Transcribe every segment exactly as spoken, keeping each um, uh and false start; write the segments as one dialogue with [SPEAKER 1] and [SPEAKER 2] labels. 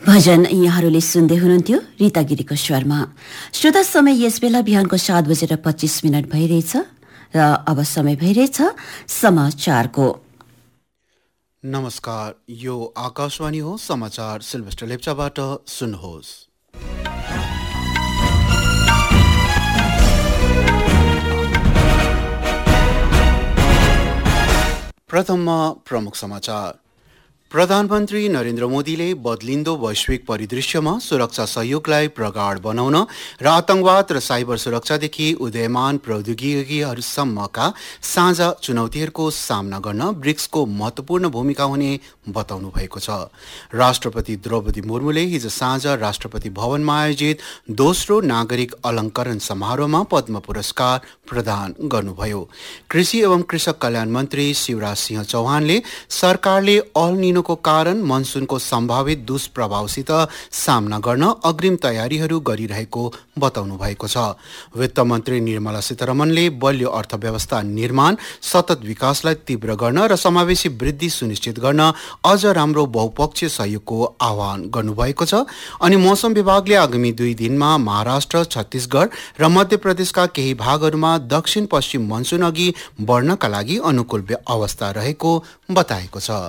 [SPEAKER 1] भजन यहाँहरूले सुन्दै हुनुहुन्थ्यो रीता गिरीको स्वरमा। श्रोता, समय यस बेला बिहानको सात बजेर पच्चीस मिनट भइरहेछ र अब समय भइरहेछ समाचारको।
[SPEAKER 2] नमस्कार, यो आकाशवाणी हो। समाचार सिल्भेस्टर लेप्चाबाट सुन्नुहोस्। प्रथममा प्रमुख समाचार। प्रधानमन्त्री नरेन्द्र मोदीले बदलिन्दो वैश्विक परिदृश्यमा सुरक्षा सहयोगलाई प्रगाढ बनाउन र आतंकवाद र साइबर सुरक्षादेखि उदयमान प्रौद्योगिकीहरूसम्मका साझा चुनौतीहरूको सामना गर्न ब्रिक्सको महत्वपूर्ण भूमिका हुने बताउनु भएको छ। राष्ट्रपति द्रौपदी मुर्मुले हिज साँझ राष्ट्रपति भवनमा आयोजित दोस्रो नागरिक अलङ्करण समारोहमा पद्म पुरस्कार प्रदान गर्नुभयो। कृषि एवं कृषक कल्याण मन्त्री शिवराज सिंह चौहानले सरकारले अल निनोको कारण मनसुनको सम्भावित दुष्प्रभावसित सामना गर्न अग्रिम तयारीहरू गरिरहेको बताउनु भएको छ। वित्त मन्त्री निर्मला सीतारमणले बलियो अर्थव्यवस्था निर्माण, सतत विकासलाई तीव्र गर्न र समावेशी वृद्धि सुनिश्चित गर्न अझ राम्रो बहुपक्षीय सहयोगको आह्वान गर्नुभएको छ। अनि मौसम विभागले आगामी दुई दिनमा महाराष्ट्र, छत्तीसगढ र मध्य प्रदेशका केही भागहरूमा दक्षिण पश्चिम मनसुन अघि बढ्नका लागि अनुकूल अवस्था रहेको बताएको छ।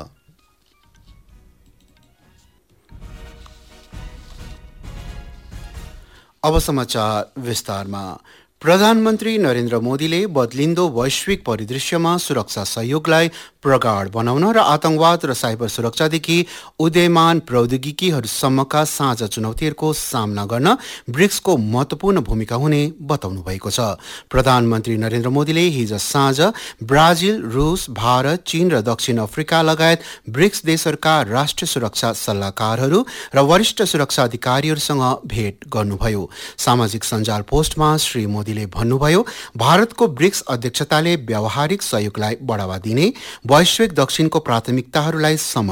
[SPEAKER 2] अब समाचार विस्तारमा। प्रधानमन्त्री नरेन्द्र मोदीले बदलिन्दो वैश्विक परिदृश्यमा सुरक्षा सहयोगलाई प्रगाढ बनाउन र आतंकवाद र साइबर सुरक्षादेखि उदयमान प्रौद्योगिकीहरूसम्मका साझा चुनौतीहरूको सामना गर्न ब्रिक्सको महत्वपूर्ण भूमिका हुने बताउनु भएको छ। प्रधानमन्त्री नरेन्द्र मोदीले हिज साँझ ब्राजिल, रुस, भारत, चीन र दक्षिण अफ्रिका लगायत ब्रिक्स देशहरूका राष्ट्रिय सुरक्षा सल्लाहकारहरू र वरिष्ठ सुरक्षा अधिकारीहरूसँग भेट गर्नुभयो। सामाजिक सञ्जाल पोस्टमा श्री मोदीले भन्नुभयो, भारतको ब्रिक्स अध्यक्षताले व्यावहारिक सहयोगलाई बढावा दिने, वैश्विक दक्षिणको प्राथमिकताहरूलाई